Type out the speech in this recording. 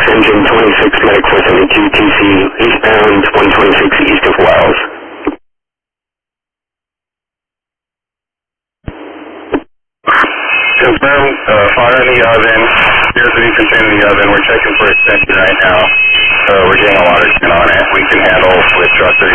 engine 26 Medic 472 TC, eastbound 126 east of Wells. Confirm, fire in the oven. Here's the container in the oven. We're checking for extension right now.